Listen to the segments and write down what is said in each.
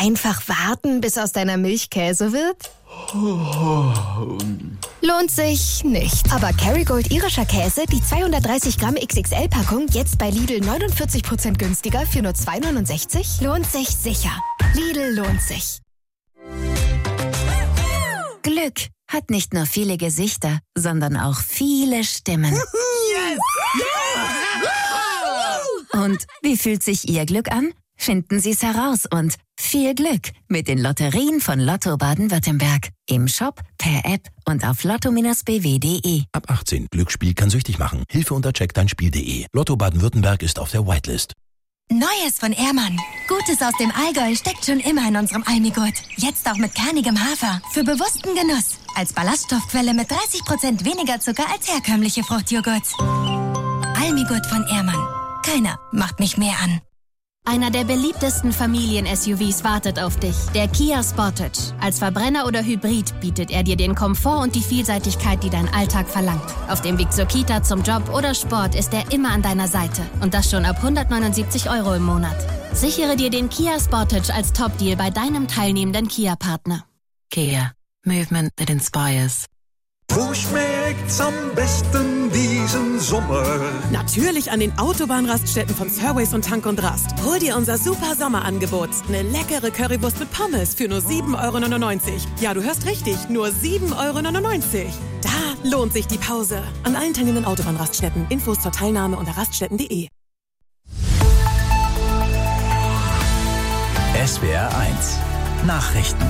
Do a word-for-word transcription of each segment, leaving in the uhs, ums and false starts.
Einfach warten, bis aus deiner Milch Käse wird? Lohnt sich nicht. Aber Kerrygold irischer Käse, die zweihundertdreißig Gramm X X L-Packung, jetzt bei Lidl neunundvierzig Prozent günstiger für nur zwei neunundsechzig? Lohnt sich sicher. Lidl lohnt sich. Glück hat nicht nur viele Gesichter, sondern auch viele Stimmen. Yes! Yeah! Und wie fühlt sich Ihr Glück an? Finden Sie es heraus und viel Glück mit den Lotterien von Lotto Baden-Württemberg. Im Shop, per App und auf lotto b w punkt de. Ab achtzehn. Glücksspiel kann süchtig machen. Hilfe unter check dein spiel punkt de. Lotto Baden-Württemberg ist auf der Whitelist. Neues von Ehrmann. Gutes aus dem Allgäu steckt schon immer in unserem Almigurt. Jetzt auch mit kernigem Hafer. Für bewussten Genuss. Als Ballaststoffquelle mit dreißig Prozent weniger Zucker als herkömmliche Fruchtjoghurts. Almigurt von Ehrmann. Keiner macht mich mehr an. Einer der beliebtesten Familien-S U Vs wartet auf dich, der Kia Sportage. Als Verbrenner oder Hybrid bietet er dir den Komfort und die Vielseitigkeit, die dein Alltag verlangt. Auf dem Weg zur Kita, zum Job oder Sport ist er immer an deiner Seite. Und das schon ab hundertneunundsiebzig Euro im Monat. Sichere dir den Kia Sportage als Top-Deal bei deinem teilnehmenden Kia-Partner. Kia. Movement that inspires. Wo schmeckt's am besten diesen Sommer? Natürlich an den Autobahnraststätten von Surways und Tank und Rast. Hol dir unser super Sommerangebot. Eine leckere Currywurst mit Pommes für nur sieben Euro neunundneunzig. Ja, du hörst richtig, nur sieben Euro neunundneunzig. Da lohnt sich die Pause. An allen teilnehmenden Autobahnraststätten. Infos zur Teilnahme unter raststätten punkt de. S W R eins Nachrichten.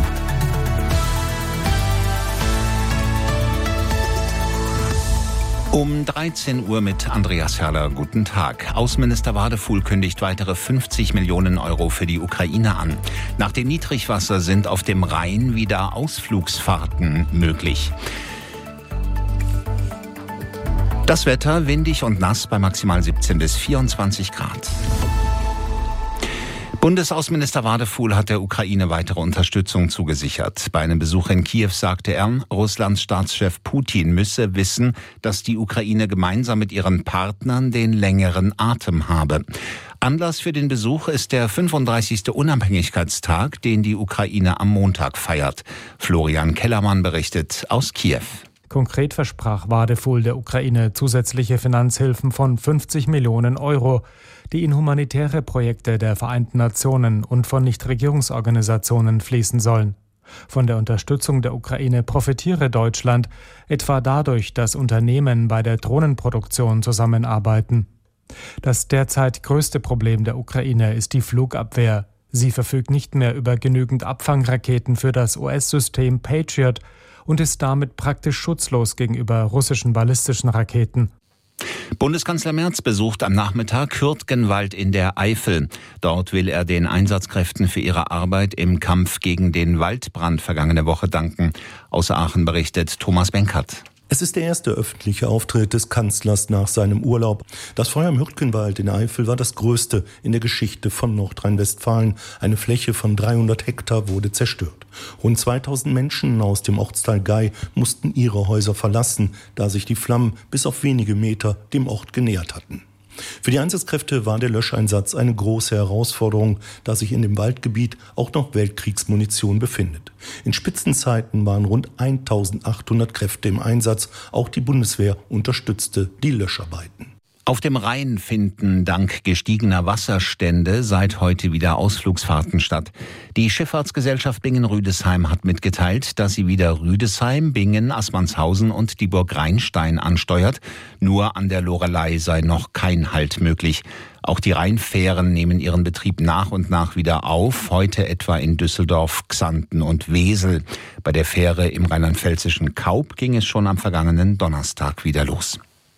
Um dreizehn Uhr mit Andreas Herrler. Guten Tag. Außenminister Wadefuhl kündigt weitere fünfzig Millionen Euro für die Ukraine an. Nach dem Niedrigwasser sind auf dem Rhein wieder Ausflugsfahrten möglich. Das Wetter windig und nass bei maximal siebzehn bis vierundzwanzig Grad. Bundesaußenminister Wadefuhl hat der Ukraine weitere Unterstützung zugesichert. Bei einem Besuch in Kiew sagte er, Russlands Staatschef Putin müsse wissen, dass die Ukraine gemeinsam mit ihren Partnern den längeren Atem habe. Anlass für den Besuch ist der fünfunddreißigste Unabhängigkeitstag, den die Ukraine am Montag feiert. Florian Kellermann berichtet aus Kiew. Konkret versprach Wadefuhl der Ukraine zusätzliche Finanzhilfen von fünfzig Millionen Euro, die in humanitäre Projekte der Vereinten Nationen und von Nichtregierungsorganisationen fließen sollen. Von der Unterstützung der Ukraine profitiere Deutschland, etwa dadurch, dass Unternehmen bei der Drohnenproduktion zusammenarbeiten. Das derzeit größte Problem der Ukraine ist die Flugabwehr. Sie verfügt nicht mehr über genügend Abfangraketen für das U S-System Patriot und ist damit praktisch schutzlos gegenüber russischen ballistischen Raketen. Bundeskanzler Merz besucht am Nachmittag Hürtgenwald in der Eifel. Dort will er den Einsatzkräften für ihre Arbeit im Kampf gegen den Waldbrand vergangene Woche danken. Aus Aachen berichtet Thomas Benkert. Es ist der erste öffentliche Auftritt des Kanzlers nach seinem Urlaub. Das Feuer im Hürtgenwald in der Eifel war das größte in der Geschichte von Nordrhein-Westfalen. Eine Fläche von dreihundert Hektar wurde zerstört. Rund zweitausend Menschen aus dem Ortsteil Gei mussten ihre Häuser verlassen, da sich die Flammen bis auf wenige Meter dem Ort genähert hatten. Für die Einsatzkräfte war der Löscheinsatz eine große Herausforderung, da sich in dem Waldgebiet auch noch Weltkriegsmunition befindet. In Spitzenzeiten waren rund eintausendachthundert Kräfte im Einsatz. Auch die Bundeswehr unterstützte die Löscharbeiten. Auf dem Rhein finden dank gestiegener Wasserstände seit heute wieder Ausflugsfahrten statt. Die Schifffahrtsgesellschaft Bingen-Rüdesheim hat mitgeteilt, dass sie wieder Rüdesheim, Bingen, Assmannshausen und die Burg Rheinstein ansteuert. Nur an der Loreley sei noch kein Halt möglich. Auch die Rheinfähren nehmen ihren Betrieb nach und nach wieder auf. Heute etwa in Düsseldorf, Xanten und Wesel. Bei der Fähre im rheinland-pfälzischen Kaub ging es schon am vergangenen Donnerstag wieder los.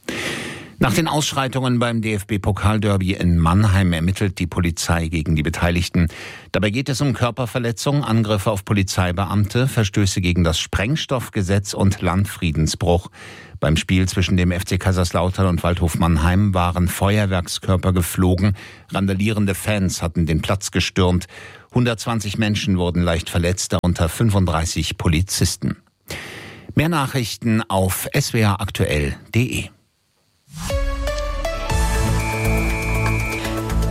Nach den Ausschreitungen beim D F B-Pokalderby in Mannheim ermittelt die Polizei gegen die Beteiligten. Dabei geht es um Körperverletzung, Angriffe auf Polizeibeamte, Verstöße gegen das Sprengstoffgesetz und Landfriedensbruch. Beim Spiel zwischen dem F C Kaiserslautern und Waldhof Mannheim waren Feuerwerkskörper geflogen. Randalierende Fans hatten den Platz gestürmt. hundertzwanzig Menschen wurden leicht verletzt, darunter fünfunddreißig Polizisten. Mehr Nachrichten auf s w r aktuell punkt de.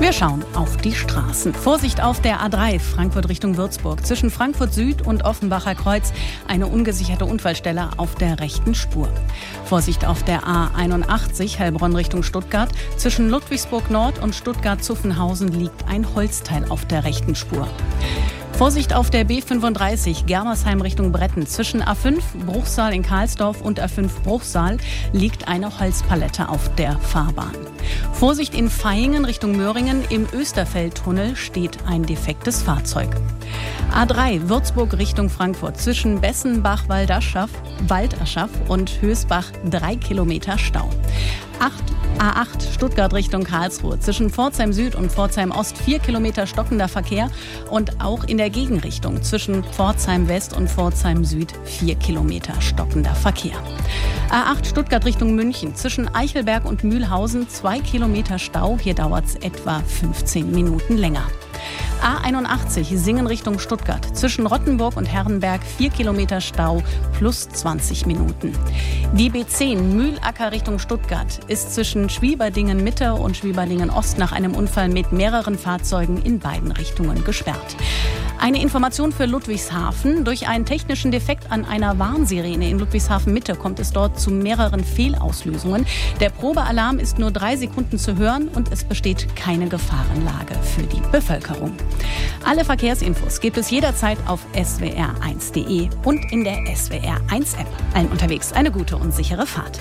Wir schauen auf die Straßen. Vorsicht auf der A drei, Frankfurt Richtung Würzburg. Zwischen Frankfurt Süd und Offenbacher Kreuz eine ungesicherte Unfallstelle auf der rechten Spur. Vorsicht auf der A einundachtzig, Heilbronn Richtung Stuttgart. Zwischen Ludwigsburg Nord und Stuttgart-Zuffenhausen liegt ein Holzteil auf der rechten Spur. Vorsicht auf der B fünfunddreißig, Germersheim Richtung Bretten. Zwischen A fünf, Bruchsal in Karlsdorf und A fünf, Bruchsal liegt eine Holzpalette auf der Fahrbahn. Vorsicht in Vaihingen Richtung Möhringen, im Österfeldtunnel steht ein defektes Fahrzeug. A drei, Würzburg Richtung Frankfurt. Zwischen Bessenbach, Waldaschaf, Waldaschaf und Hösbach drei Kilometer Stau. A acht, Stuttgart Richtung Karlsruhe. Zwischen Pforzheim Süd und Pforzheim Ost vier Kilometer stockender Verkehr und auch in der Gegenrichtung zwischen Pforzheim West und Pforzheim Süd vier Kilometer stockender Verkehr. A acht, Stuttgart Richtung München. Zwischen Eichelberg und Mühlhausen zwei Kilometer Stau. Hier dauert es etwa fünfzehn Minuten länger. A einundachtzig, Singen Richtung Stuttgart. Zwischen Rottenburg und Herrenberg vier Kilometer Stau plus zwanzig Minuten. Die B zehn, Mühlacker Richtung Stuttgart, ist zwischen Schwieberdingen Mitte und Schwieberdingen Ost nach einem Unfall mit mehreren Fahrzeugen in beiden Richtungen gesperrt. Eine Information für Ludwigshafen. Durch einen technischen Defekt an einer Warnsirene in Ludwigshafen Mitte kommt es dort zu mehreren Fehlauslösungen. Der Probealarm ist nur drei Sekunden zu hören und es besteht keine Gefahrenlage für die Bevölkerung. Alle Verkehrsinfos gibt es jederzeit auf S W R eins punkt de und in der S W R eins App. Allen unterwegs eine gute und sichere Fahrt.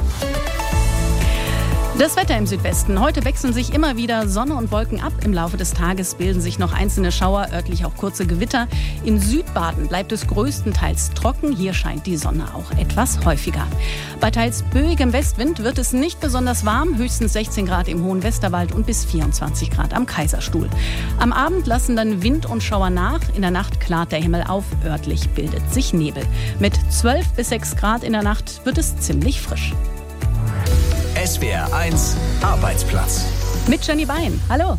Das Wetter im Südwesten. Heute wechseln sich immer wieder Sonne und Wolken ab. Im Laufe des Tages bilden sich noch einzelne Schauer, örtlich auch kurze Gewitter. In Südbaden bleibt es größtenteils trocken. Hier scheint die Sonne auch etwas häufiger. Bei teils böigem Westwind wird es nicht besonders warm. Höchstens sechzehn Grad im Hohen Westerwald und bis vierundzwanzig Grad am Kaiserstuhl. Am Abend lassen dann Wind und Schauer nach. In der Nacht klart der Himmel auf. Örtlich bildet sich Nebel. Mit zwölf bis sechs Grad in der Nacht wird es ziemlich frisch. S W R eins Arbeitsplatz. Mit Jenny Bein. Hallo.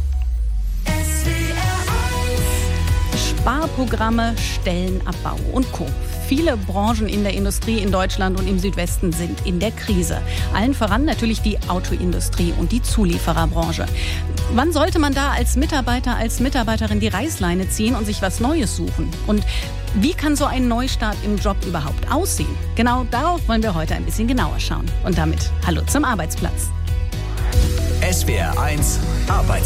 Sparprogramme, Stellenabbau und Co. Viele Branchen in der Industrie in Deutschland und im Südwesten sind in der Krise. Allen voran natürlich die Autoindustrie und die Zuliefererbranche. Wann sollte man da als Mitarbeiter, als Mitarbeiterin die Reißleine ziehen und sich was Neues suchen? Und wie kann so ein Neustart im Job überhaupt aussehen? Genau darauf wollen wir heute ein bisschen genauer schauen. Und damit hallo zum Arbeitsplatz. S W R eins Arbeitsplatz.